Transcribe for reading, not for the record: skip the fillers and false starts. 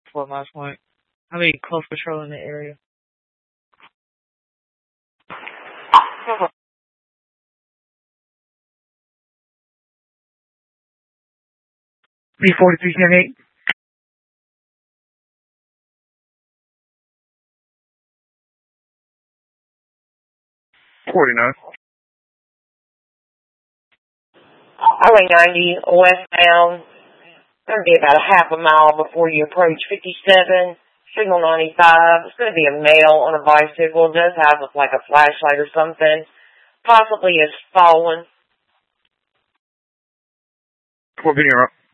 for my point. I mean, close patrol in the area. B4378. 49. Highway 90 westbound. Going to be about a half a mile before you approach 57, signal 95. It's going to be a male on a bicycle. It does have like a flashlight or something. Possibly has fallen. 4 video.